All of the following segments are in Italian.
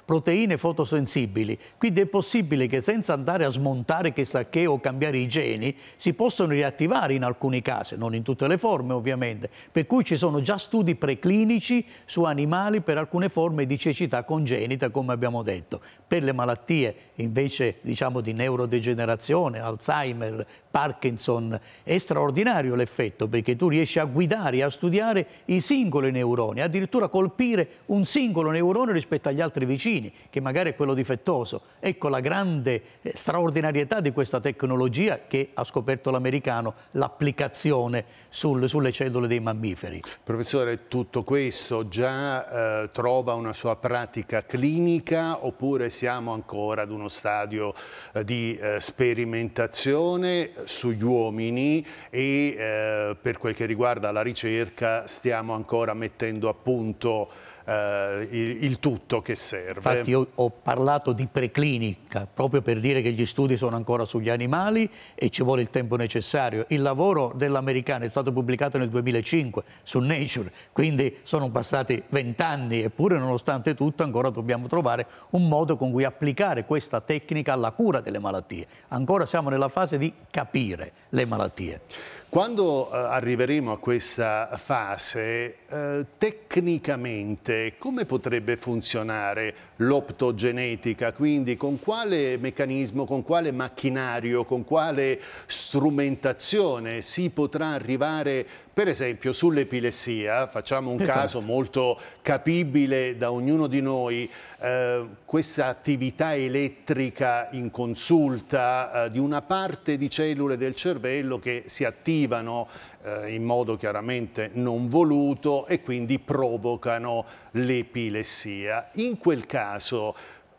proteine fotosensibili. Quindi è possibile che senza andare a smontare chissà che o cambiare i geni, si possono riattivare in alcuni casi, non in tutte le forme ovviamente, per cui ci sono già studi preclinici su animali per alcune forme di cecità congenita, come abbiamo detto. Per le malattie invece diciamo di neurodegenerazione, Alzheimer, Parkinson, è straordinario l'effetto, perché tu riesci a guidare e a studiare i singoli neuroni, addirittura colpire un singolo neurone rispetto agli altri vicini, che magari è quello difettoso. Ecco la grande straordinarietà di questa tecnologia che ha scoperto l'americano, l'applicazione sulle cellule dei mammiferi. Professore, tutto questo già trova una sua pratica clinica oppure siamo ancora ad uno stadio di sperimentazione sugli uomini e per quel che riguarda la ricerca stiamo ancora mettendo a punto il tutto che serve? Infatti io ho parlato di preclinica proprio per dire che gli studi sono ancora sugli animali e ci vuole il tempo necessario. Il lavoro dell'americano è stato pubblicato nel 2005 su Nature, quindi sono passati 20 anni, eppure nonostante tutto ancora dobbiamo trovare un modo con cui applicare questa tecnica alla cura delle malattie. Ancora siamo nella fase di capire le malattie. Quando arriveremo a questa fase, tecnicamente come potrebbe funzionare l'optogenetica? Quindi con quale meccanismo, con quale macchinario, con quale strumentazione si potrà arrivare, per esempio sull'epilessia, facciamo un caso molto capibile da ognuno di noi, questa attività elettrica in consulta di una parte di cellule del cervello che si attivano in modo chiaramente non voluto e quindi provocano l'epilessia. In quel caso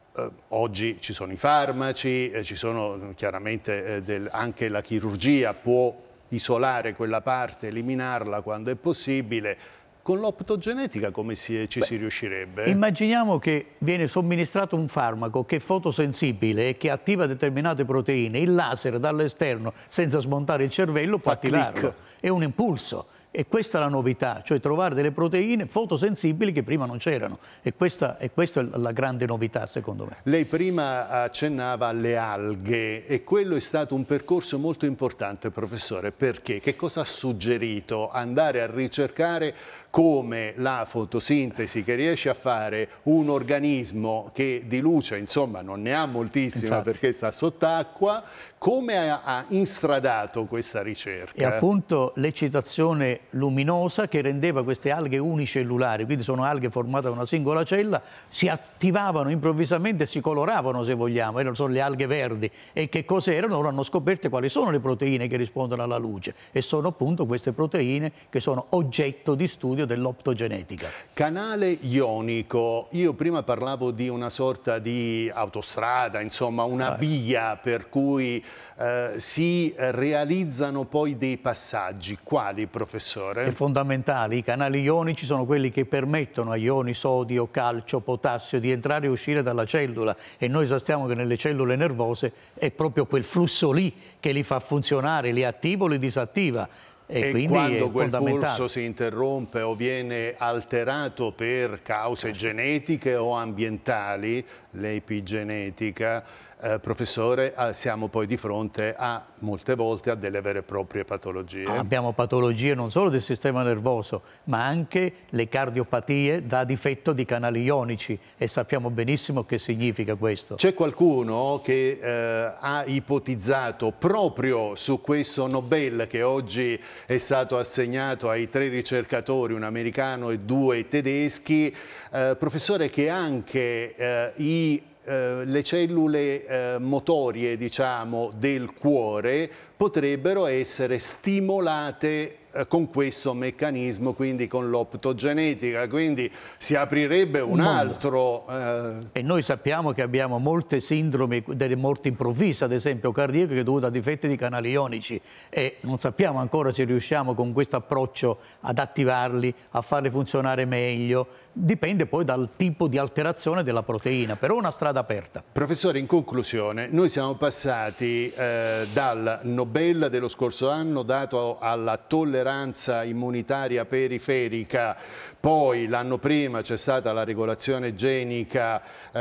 oggi ci sono i farmaci, ci sono chiaramente anche la chirurgia può isolare quella parte, eliminarla quando è possibile. Con l'optogenetica come ci si riuscirebbe? Immaginiamo che viene somministrato un farmaco che è fotosensibile e che attiva determinate proteine. Il laser dall'esterno, senza smontare il cervello, può attivarlo. È un impulso. E questa è la novità, cioè trovare delle proteine fotosensibili che prima non c'erano. E questa è la grande novità, secondo me. Lei prima accennava alle alghe e quello è stato un percorso molto importante, professore. Perché? Che cosa ha suggerito? Andare a ricercare come la fotosintesi che riesce a fare un organismo che di luce, insomma, non ne ha moltissima perché sta sott'acqua, come ha instradato questa ricerca? E appunto l'eccitazione luminosa che rendeva queste alghe unicellulari, quindi sono alghe formate da una singola cella, si attivavano improvvisamente e si coloravano, se vogliamo, sono le alghe verdi. E che cos'erano? Ora hanno scoperto quali sono le proteine che rispondono alla luce e sono appunto queste proteine che sono oggetto di studio dell'optogenetica. Canale ionico, io prima parlavo di una sorta di autostrada, insomma una via per cui si realizzano poi dei passaggi. Quali, professore? È fondamentale. I canali ionici sono quelli che permettono agli ioni sodio, calcio, potassio di entrare e uscire dalla cellula e noi sappiamo che nelle cellule nervose è proprio quel flusso lì che li fa funzionare, li attiva o li disattiva. E quindi quando quel flusso si interrompe o viene alterato per cause genetiche o ambientali, l'epigenetica, professore, siamo poi di fronte a molte volte a delle vere e proprie patologie. Abbiamo patologie non solo del sistema nervoso, ma anche le cardiopatie da difetto di canali ionici e sappiamo benissimo che significa questo. C'è qualcuno che ha ipotizzato proprio su questo Nobel che oggi è stato assegnato ai 3 ricercatori, un americano e 2 tedeschi, professore, che anche le cellule motorie, diciamo, del cuore potrebbero essere stimolate con questo meccanismo, quindi con l'optogenetica, quindi si aprirebbe un altro... E noi sappiamo che abbiamo molte sindromi delle morti improvvise, ad esempio cardiache, dovute a difetti di canali ionici e non sappiamo ancora se riusciamo con questo approccio ad attivarli, a farli funzionare meglio. Dipende poi dal tipo di alterazione della proteina, però è una strada aperta. Professore, in conclusione, noi siamo passati dal Nobel dello scorso anno dato alla tolleranza immunitaria periferica, poi l'anno prima c'è stata la regolazione genica